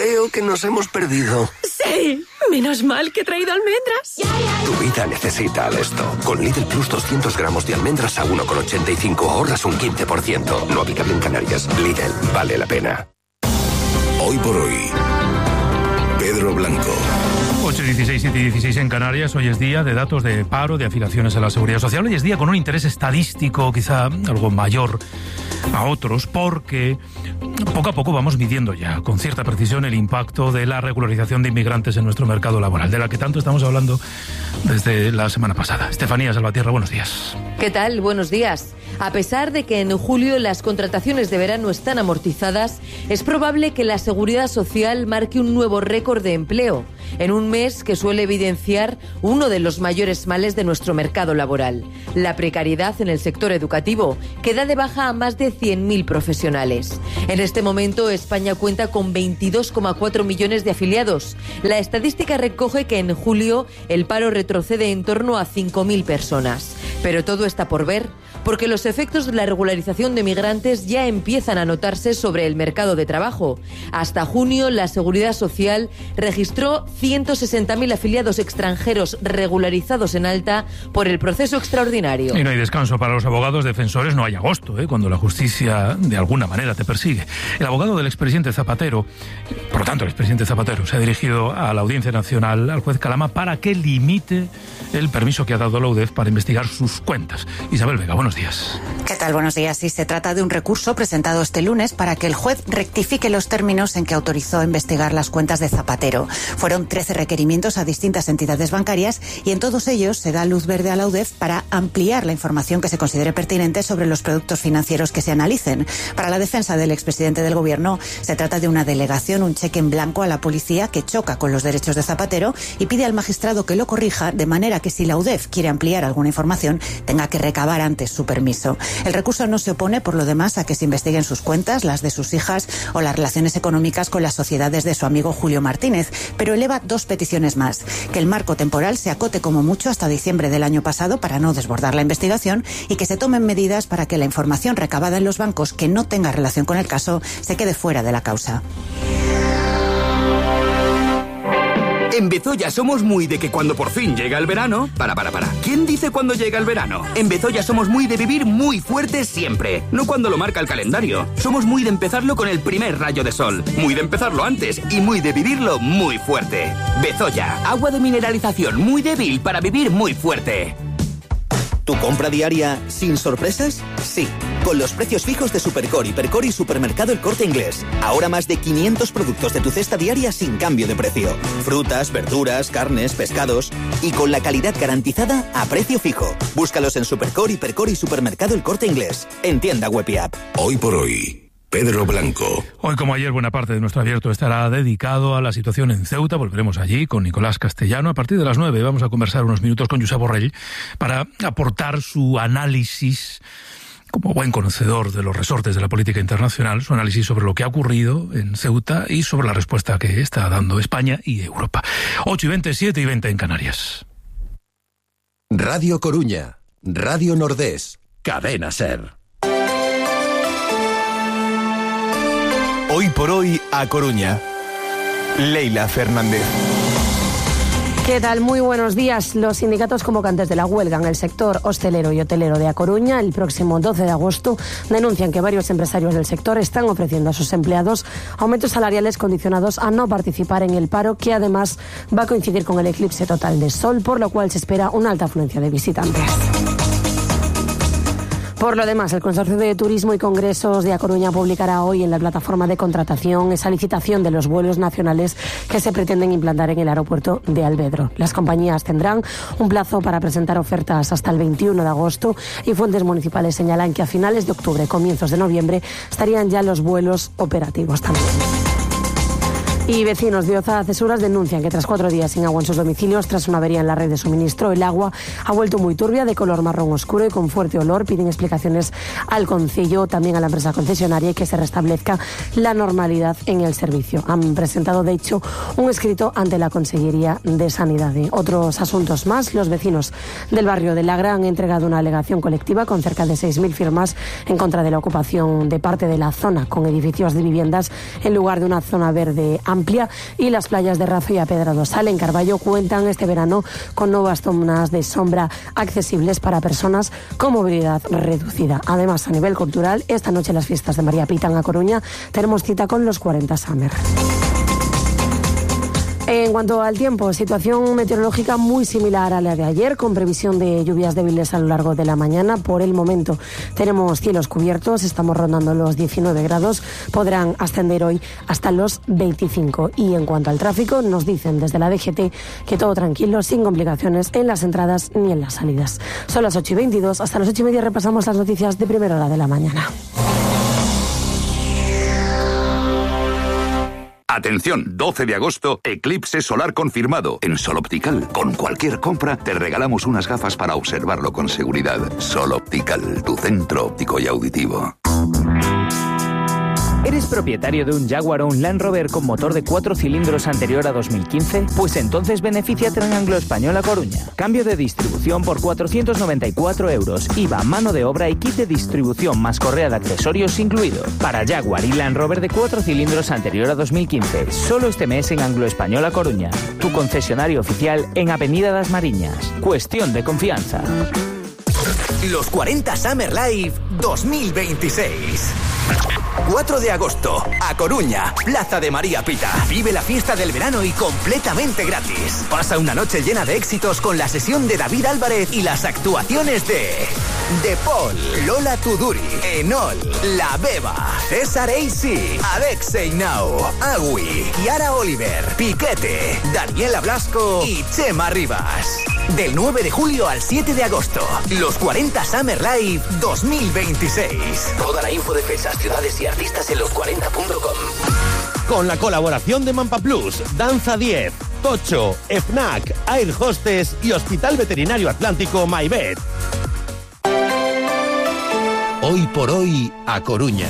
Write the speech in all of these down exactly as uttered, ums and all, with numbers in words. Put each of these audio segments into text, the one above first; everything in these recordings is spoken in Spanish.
Creo que nos hemos perdido. ¡Sí! Menos mal que he traído almendras. Tu vida necesita Alesto. Con Lidl Plus doscientos gramos de almendras a uno con ochenta y cinco ahorras un quince por ciento. No aplicable en Canarias. Lidl, vale la pena. Hoy por hoy, Pedro Blanco. ocho y dieciséis, siete y dieciséis en Canarias. Hoy es día de datos de paro, de afiliaciones a la Seguridad Social. Hoy es día con un interés estadístico quizá algo mayor a otros, porque poco a poco vamos midiendo ya con cierta precisión el impacto de la regularización de inmigrantes en nuestro mercado laboral, de la que tanto estamos hablando desde la semana pasada. Estefanía Salvatierra, buenos días. ¿Qué tal? Buenos días. A pesar de que en julio las contrataciones de verano están amortizadas, es probable que la Seguridad Social marque un nuevo récord de empleo, en un mes que suele evidenciar uno de los mayores males de nuestro mercado laboral, la precariedad en el sector educativo, que da de baja a más de cien mil profesionales. En este momento, España cuenta con veintidós coma cuatro millones de afiliados. La estadística recoge que en julio el paro retrocede en torno a cinco mil personas. Pero todo está por ver, porque los efectos de la regularización de migrantes ya empiezan a notarse sobre el mercado de trabajo. Hasta junio, la Seguridad Social registró ciento sesenta mil afiliados extranjeros regularizados en alta por el proceso extraordinario. Y no hay descanso para los abogados defensores, no hay agosto, ¿eh? cuando la justicia de alguna manera te persigue. El abogado del expresidente Zapatero, por lo tanto el expresidente Zapatero, se ha dirigido a la Audiencia Nacional, al juez Calama, para que limite el permiso que ha dado la U D E F para investigar sus cuentas. Isabel Vega, buenos días. ¿Qué tal? Buenos días. Sí, se trata de un recurso presentado este lunes para que el juez rectifique los términos en que autorizó investigar las cuentas de Zapatero. Fueron trece requerimientos a distintas entidades bancarias y en todos ellos se da luz verde a la U D E F para ampliar la información que se considere pertinente sobre los productos financieros que se analicen. Para la defensa del expresidente del Gobierno, se trata de una delegación, un cheque en blanco a la policía que choca con los derechos de Zapatero y pide al magistrado que lo corrija, de manera que si la U D E F quiere ampliar alguna información, tenga que recabar antes su permiso. El recurso no se opone, por lo demás, a que se investiguen sus cuentas, las de sus hijas o las relaciones económicas con las sociedades de su amigo Julio Martínez, pero eleva dos peticiones más: que el marco temporal se acote como mucho hasta diciembre del año pasado para no desbordar la investigación y que se tomen medidas para que la información recabada en los bancos que no tenga relación con el caso se quede fuera de la causa. En Bezoya somos muy de que cuando por fin llega el verano... Para, para, para. ¿Quién dice cuando llega el verano? En Bezoya somos muy de vivir muy fuerte siempre. No cuando lo marca el calendario. Somos muy de empezarlo con el primer rayo de sol. Muy de empezarlo antes y muy de vivirlo muy fuerte. Bezoya, agua de mineralización muy débil para vivir muy fuerte. ¿Tu compra diaria sin sorpresas? Sí, con los precios fijos de Supercore, Hipercore y Supermercado El Corte Inglés. Ahora más de quinientos productos de tu cesta diaria sin cambio de precio. Frutas, verduras, carnes, pescados. Y con la calidad garantizada a precio fijo. Búscalos en Supercore, Hipercore y Supermercado El Corte Inglés. En tienda web y app. Hoy por hoy, Pedro Blanco. Hoy, como ayer, buena parte de nuestro abierto estará dedicado a la situación en Ceuta. Volveremos allí con Nicolás Castellano. A partir de las nueve vamos a conversar unos minutos con Josep Borrell para aportar su análisis, como buen conocedor de los resortes de la política internacional, su análisis sobre lo que ha ocurrido en Ceuta y sobre la respuesta que está dando España y Europa. ocho y veinte, siete y veinte en Canarias. Radio Coruña, Radio Nordés, Cadena SER. Hoy por hoy a Coruña. Leila Fernández. ¿Qué tal? Muy buenos días. Los sindicatos convocantes de la huelga en el sector hostelero y hotelero de A Coruña el próximo doce de agosto denuncian que varios empresarios del sector están ofreciendo a sus empleados aumentos salariales condicionados a no participar en el paro, que además va a coincidir con el eclipse total de sol, por lo cual se espera una alta afluencia de visitantes. Por lo demás, el Consorcio de Turismo y Congresos de A Coruña publicará hoy en la plataforma de contratación esa licitación de los vuelos nacionales que se pretenden implantar en el aeropuerto de Alvedro. Las compañías tendrán un plazo para presentar ofertas hasta el veintiuno de agosto y fuentes municipales señalan que a finales de octubre, comienzos de noviembre, estarían ya los vuelos operativos también. Y vecinos de Oza Cesuras denuncian que tras cuatro días sin agua en sus domicilios, tras una avería en la red de suministro, el agua ha vuelto muy turbia, de color marrón oscuro y con fuerte olor. Piden explicaciones al concello, también a la empresa concesionaria, y que se restablezca la normalidad en el servicio. Han presentado, de hecho, un escrito ante la Consellería de Sanidad. Y otros asuntos más: los vecinos del barrio de Lagra han entregado una alegación colectiva con cerca de seis mil firmas en contra de la ocupación de parte de la zona con edificios de viviendas en lugar de una zona verde amplia amplia y las playas de Razo y Apedradosal en Carballo cuentan este verano con nuevas zonas de sombra accesibles para personas con movilidad reducida. Además, a nivel cultural, esta noche en las fiestas de María Pita en A Coruña tenemos cita con los cuarenta Summer. En cuanto al tiempo, situación meteorológica muy similar a la de ayer, con previsión de lluvias débiles a lo largo de la mañana. Por el momento tenemos cielos cubiertos, estamos rondando los diecinueve grados, podrán ascender hoy hasta los veinticinco. Y en cuanto al tráfico, nos dicen desde la D G T que todo tranquilo, sin complicaciones en las entradas ni en las salidas. Son las ocho y veintidós, hasta las ocho y media repasamos las noticias de primera hora de la mañana. Atención, doce de agosto, eclipse solar confirmado en Sol Optical. Con cualquier compra te regalamos unas gafas para observarlo con seguridad. Sol Optical, tu centro óptico y auditivo. ¿Eres propietario de un Jaguar o un Land Rover con motor de cuatro cilindros anterior a dos mil quince? Pues entonces benefíciate en Anglo Español A Coruña. Cambio de distribución por cuatrocientos noventa y cuatro euros, I V A, mano de obra y kit de distribución más correa de accesorios incluido. Para Jaguar y Land Rover de cuatro cilindros anterior a dos mil quince, solo este mes en Anglo Español A Coruña. Tu concesionario oficial en Avenida das Mariñas. Cuestión de confianza. Los cuarenta Summer Live dos mil veintiséis. cuatro de agosto, A Coruña, Plaza de María Pita. Vive la fiesta del verano y completamente gratis. Pasa una noche llena de éxitos con la sesión de David Álvarez y las actuaciones de De Paul, Lola Tuduri, Enol, La Beba, César Eisi, Alexei Nau, Agui, Kiara Oliver, Piquete, Daniela Blasco y Chema Rivas. Del nueve de julio al siete de agosto, los cuarenta Summer Live dos mil veintiséis. Toda la info de fechas, ciudades y artistas en los cuarenta punto com. Con la colaboración de Mampa Plus, Danza diez, Tocho, FNAC, Air Hostess y Hospital Veterinario Atlántico MyVet. Hoy por hoy, A Coruña.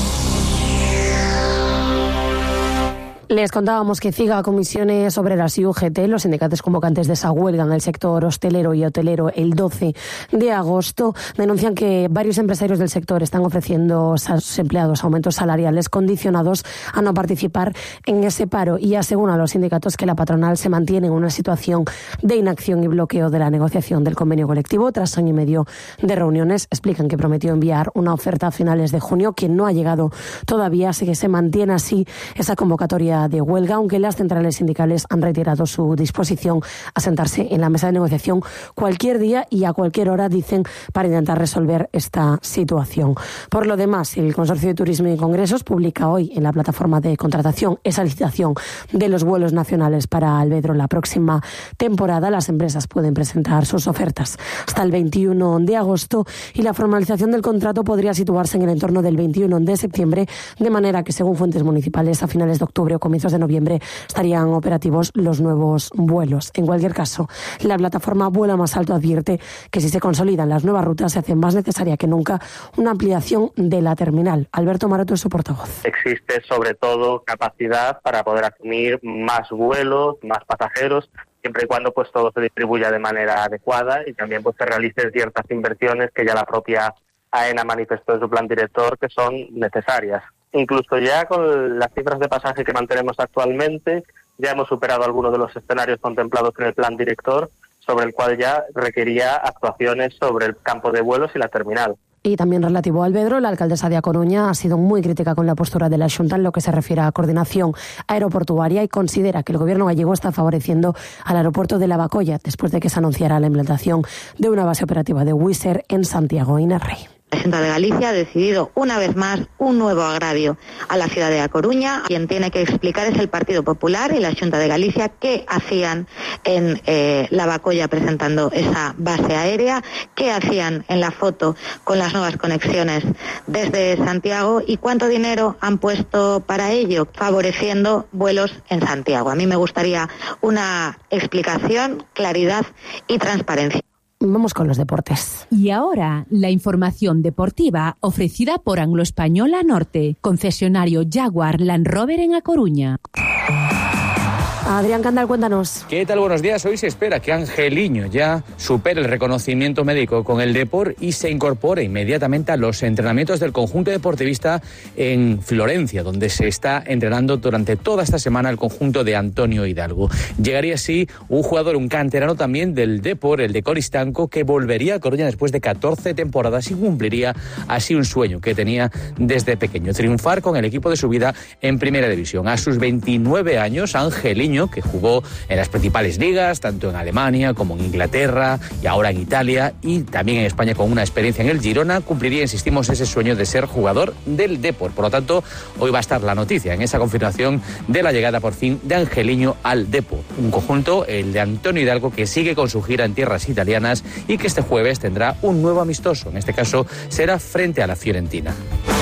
Les contábamos que CIGA, Comisiones Obreras y U G T, los sindicatos convocantes de esa huelga en el sector hostelero y hotelero el doce de agosto, denuncian que varios empresarios del sector están ofreciendo a sus empleados aumentos salariales condicionados a no participar en ese paro y aseguran a los sindicatos que la patronal se mantiene en una situación de inacción y bloqueo de la negociación del convenio colectivo. Tras año y medio de reuniones, explican que prometió enviar una oferta a finales de junio que no ha llegado todavía, así que se mantiene así esa convocatoria de huelga, aunque las centrales sindicales han reiterado su disposición a sentarse en la mesa de negociación cualquier día y a cualquier hora, dicen, para intentar resolver esta situación. Por lo demás, el Consorcio de Turismo y Congresos publica hoy en la plataforma de contratación esa licitación de los vuelos nacionales para Albedro la próxima temporada. Las empresas pueden presentar sus ofertas hasta el veintiuno de agosto y la formalización del contrato podría situarse en el entorno del veintiuno de septiembre, de manera que, según fuentes municipales, a finales de octubre o comienzos de noviembre estarían operativos los nuevos vuelos. En cualquier caso, la plataforma Vuela Más Alto advierte que si se consolidan las nuevas rutas se hace más necesaria que nunca una ampliación de la terminal. Alberto Maroto es su portavoz. Existe sobre todo capacidad para poder asumir más vuelos, más pasajeros, siempre y cuando pues todo se distribuya de manera adecuada y también pues se realicen ciertas inversiones que ya la propia AENA manifestó en su plan director que son necesarias. Incluso ya con las cifras de pasaje que mantenemos actualmente, ya hemos superado algunos de los escenarios contemplados en el plan director, sobre el cual ya requería actuaciones sobre el campo de vuelos y la terminal. Y también relativo a Albedro, la alcaldesa de A Coruña ha sido muy crítica con la postura de la Xunta en lo que se refiere a coordinación aeroportuaria y considera que el gobierno gallego está favoreciendo al aeropuerto de Lavacolla después de que se anunciara la implantación de una base operativa de Wizz Air en Santiago. Inés Rey. La Xunta de Galicia ha decidido una vez más un nuevo agravio a la ciudad de A Coruña. Quien tiene que explicar es el Partido Popular y la Xunta de Galicia qué hacían en eh, Lavacolla presentando esa base aérea, qué hacían en la foto con las nuevas conexiones desde Santiago y cuánto dinero han puesto para ello, favoreciendo vuelos en Santiago. A mí me gustaría una explicación, claridad y transparencia. Vamos con los deportes. Y ahora, la información deportiva ofrecida por Anglo Española Norte, concesionario Jaguar Land Rover en A Coruña. Adrián Candal, cuéntanos. ¿Qué tal? Buenos días. Hoy se espera que Angeliño ya supere el reconocimiento médico con el Depor y se incorpore inmediatamente a los entrenamientos del conjunto deportivista en Florencia, donde se está entrenando durante toda esta semana el conjunto de Antonio Hidalgo. Llegaría así un jugador, un canterano también del Depor, el de Coristanco, que volvería a Coruña después de catorce temporadas y cumpliría así un sueño que tenía desde pequeño: triunfar con el equipo de su vida en Primera División. A sus veintinueve años, Angeliño, que jugó en las principales ligas, tanto en Alemania como en Inglaterra y ahora en Italia y también en España con una experiencia en el Girona, cumpliría, insistimos, ese sueño de ser jugador del Depor. Por lo tanto, hoy va a estar la noticia en esa confirmación de la llegada por fin de Angeliño al Depor. Un conjunto, el de Antonio Hidalgo, que sigue con su gira en tierras italianas y que este jueves tendrá un nuevo amistoso. En este caso será frente a la Fiorentina.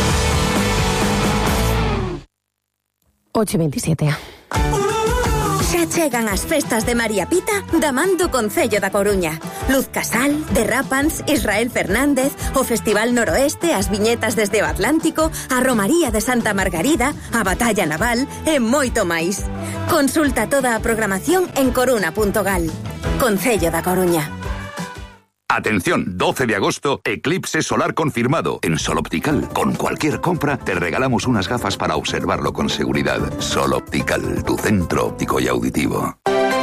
ocho y veintisiete. Xa chegan as festas de María Pita da man do Concello da Coruña. Luz Casal, Derrapans, Israel Fernández, o Festival Noroeste, as viñetas desde o Atlántico, a Romaría de Santa Margarida, a Batalla Naval e moito máis. Consulta toda a programación en coruna punto gal. Concello da Coruña. Atención, doce de agosto, eclipse solar confirmado en Sol Optical. Con cualquier compra te regalamos unas gafas para observarlo con seguridad. Sol Optical, tu centro óptico y auditivo.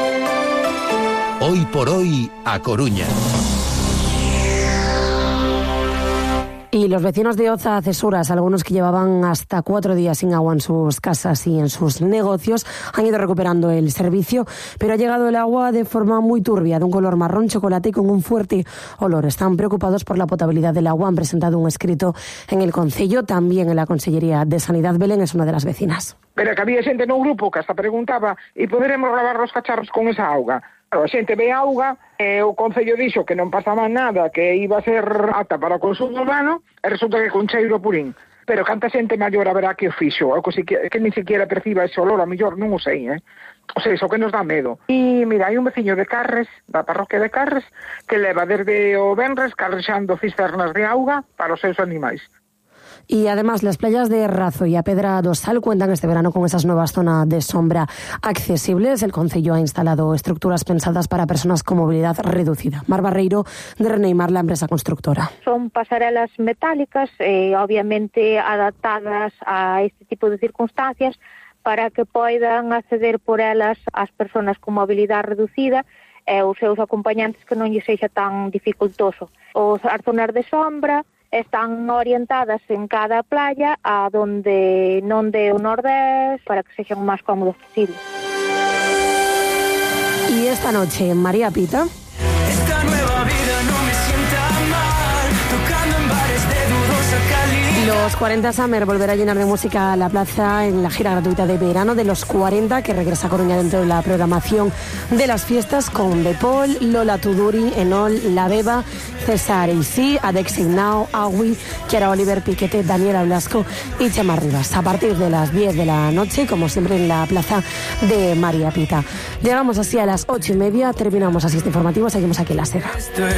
Hoy por hoy, a Coruña. Y los vecinos de Oza, Cesuras, algunos que llevaban hasta cuatro días sin agua en sus casas y en sus negocios, han ido recuperando el servicio, pero ha llegado el agua de forma muy turbia, de un color marrón chocolate y con un fuerte olor. Están preocupados por la potabilidad del agua, han presentado un escrito en el Concello, también en la Consellería de Sanidad. Belén es una de las vecinas. Pero que había xente no grupo que hasta preguntaba e poderemos lavar os cacharros con esa auga. A xente ve auga, e o Concello dixo que non pasaba nada, que iba a ser apta para o consumo humano, e resulta que con cheiro purín. Pero canta xente maior haberá que o fixo, o que, que ni siquiera perciba ese olor, a mellor non o sei, eh? O sea, iso que nos dá medo. E mira, hai un veciño de Carres, da parroquia de Carres, que leva desde o venres carrexando cisternas de auga para os seus animais. Y además las playas de Razo y a Pedra do Sal cuentan este verano con esas nuevas zonas de sombra accesibles. El Concello ha instalado estructuras pensadas para personas con movilidad reducida. Mar Barreiro, de Reneimar, la empresa constructora. Son pasarelas metálicas, eh, obviamente adaptadas a este tipo de circunstancias para que poidan acceder por elas as persoas con movilidad reducida e os seus acompañantes, que non lle sexa tan dificultoso. Os as zonas de sombra están orientadas en cada playa a donde non dé o nordés para que sexan o máis cómodos posible. Y esta noche en María Pita, esta nueva vida no me sienta mal, tocando en bares de dudosa calidad. los cuarenta Summer volverá a llenar de música la plaza en la gira gratuita de verano de los cuarenta, que regresa a Coruña dentro de la programación de las fiestas, con De Paul, Lola Tuduri, Enol, La Beba, César Eisí, Adexi Now, Agui, Chiara Oliver, Piquete, Daniela Blasco y Chema Rivas. A partir de las diez de la noche, como siempre, en la plaza de María Pita. Llegamos así a las ocho y media, terminamos así este informativo, seguimos aquí en La Sera.